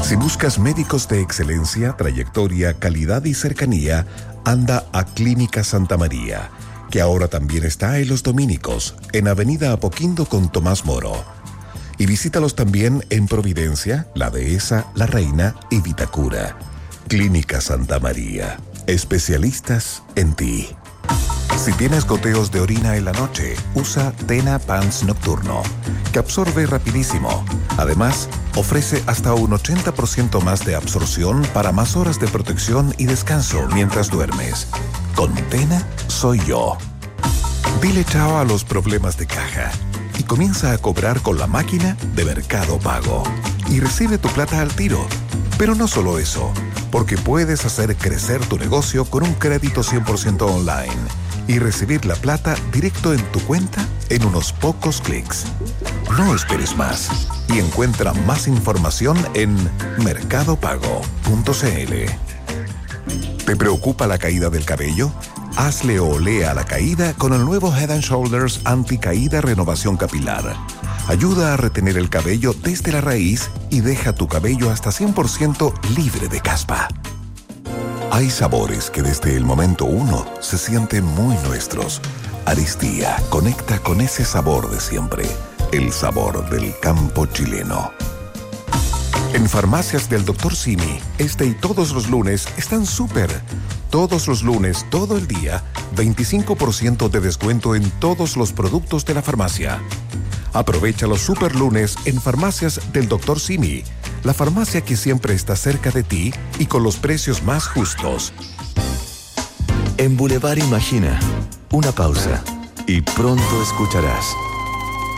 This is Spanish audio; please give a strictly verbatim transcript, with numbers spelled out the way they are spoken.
Si buscas médicos de excelencia, trayectoria, calidad y cercanía, anda a Clínica Santa María, que ahora también está en Los Dominicos, en Avenida Apoquindo con Tomás Moro. Y visítalos también en Providencia, La Dehesa, La Reina y Vitacura. Clínica Santa María. Especialistas en ti. Si tienes goteos de orina en la noche, usa Tena Pants Nocturno, que absorbe rapidísimo. Además, ofrece hasta un ochenta por ciento más de absorción para más horas de protección y descanso mientras duermes. Con Tena soy yo. Dile chao a los problemas de caja y comienza a cobrar con la máquina de Mercado Pago. Y recibe tu plata al tiro. Pero no solo eso, porque puedes hacer crecer tu negocio con un crédito cien por ciento online y recibir la plata directo en tu cuenta en unos pocos clics. No esperes más y encuentra más información en mercado pago punto c l. ¿Te preocupa la caída del cabello? Hazle olea a la caída con el nuevo Head and Shoulders Anti-Caída Renovación Capilar. Ayuda a retener el cabello desde la raíz y deja tu cabello hasta cien por ciento libre de caspa. Hay sabores que desde el momento uno se sienten muy nuestros. Aristía conecta con ese sabor de siempre, el sabor del campo chileno. En Farmacias del doctor Simi, este y todos los lunes están súper. Todos los lunes, todo el día, veinticinco por ciento de descuento en todos los productos de la farmacia. Aprovecha los super lunes en Farmacias del doctor Simi, la farmacia que siempre está cerca de ti y con los precios más justos. En Boulevard Imagina, una pausa y pronto escucharás